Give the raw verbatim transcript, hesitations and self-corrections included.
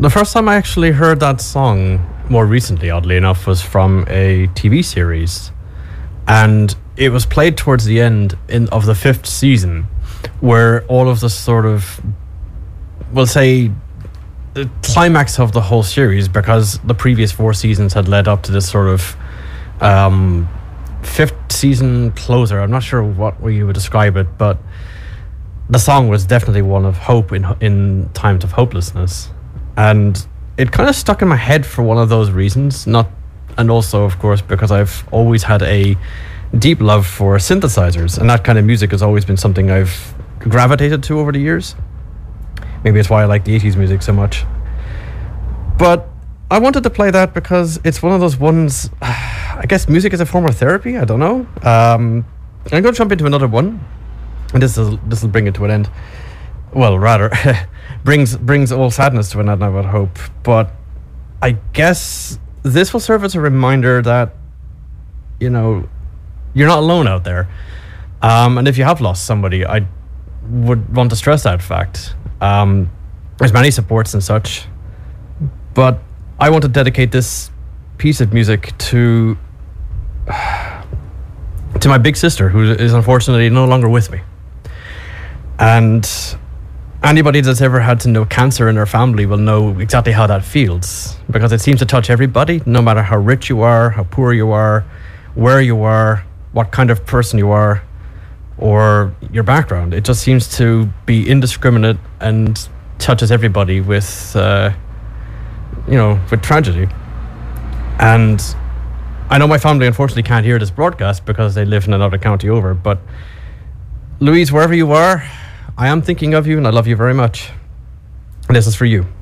The first time I actually heard that song, more recently, oddly enough, was from a T V series. And it was played towards the end in, of the fifth season, where all of the sort of, we'll say, the climax of the whole series, because the previous four seasons had led up to this sort of um, fifth season closer. I'm not sure what way you would describe it, but the song was definitely one of hope in in times of hopelessness. And it kind of stuck in my head for one of those reasons, not, and also, of course, because I've always had a deep love for synthesizers, and that kind of music has always been something I've gravitated to over the years. Maybe it's why I like the eighties music so much. But I wanted to play that because it's one of those ones, I guess music is a form of therapy, I don't know. Um, I'm going to jump into another one, and this will this will bring it to an end. Well, rather, brings brings all sadness to an end, I would hope. But I guess this will serve as a reminder that, you know, you're not alone out there. Um, and if you have lost somebody, I would want to stress that fact. Um, there's many supports and such, but I want to dedicate this piece of music to to my big sister, who is unfortunately no longer with me. And anybody that's ever had to know cancer in their family will know exactly how that feels, because it seems to touch everybody, no matter how rich you are, how poor you are, where you are, what kind of person you are, or your background. It just seems to be indiscriminate and touches everybody with, uh, you know, with tragedy. And I know my family unfortunately can't hear this broadcast because they live in another county over, but Louise, wherever you are, I am thinking of you and I love you very much. And this is for you.